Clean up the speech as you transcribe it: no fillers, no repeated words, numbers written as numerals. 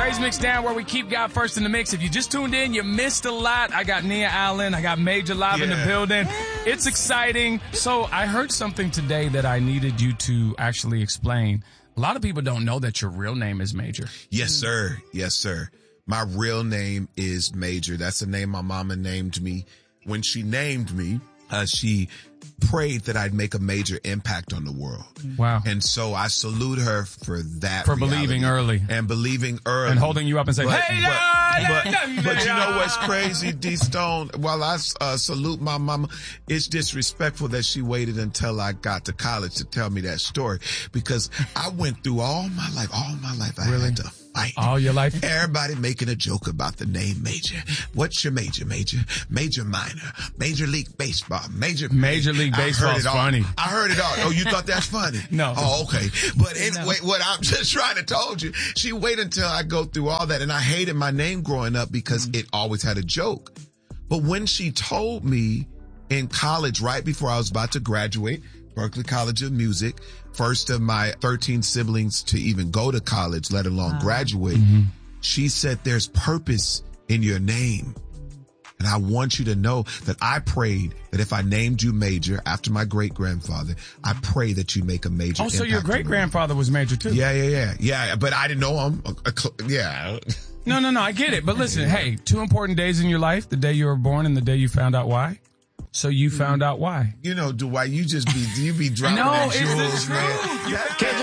Praise Mix Down, where we keep God first in the mix. If you just tuned in, you missed a lot. I got Nia Allen. I got Major live in the building. It's exciting. So I heard something today that I needed you to actually explain. A lot of people don't know that your real name is Major. Yes, sir. Yes, sir. My real name is Major. That's the name my mama named me. When she named me, she prayed that I'd make a major impact on the world. Wow. And so I salute her for that. For believing early. And believing early. And holding you up and saying, but you know what's crazy, D Stone? While I salute my mama, it's disrespectful that she waited until I got to college to tell me that story. Because I went through all my life I had to fight. All your life? Everybody making a joke about the name Major. What's your major? Major minor. Major League Baseball. Major League Baseball's funny. I heard it all. Oh, you thought that's funny? No. Oh, okay. But anyway, what I'm just trying to told you, she waited until I go through all that. And I hated my name growing up because it always had a joke. But when she told me in college, right before I was about to graduate, Berklee College of Music, first of my 13 siblings to even go to college, let alone graduate, she said, there's purpose in your name. And I want you to know that I prayed that if I named you Major after my great-grandfather, I pray that you make a major impact. Oh, so your great-grandfather was Major too? Yeah, but I didn't know him. No, I get it. But listen, hey, two important days in your life, the day you were born and the day you found out why. So you found out why. You know, Dwight, you be dropping that jewels, man.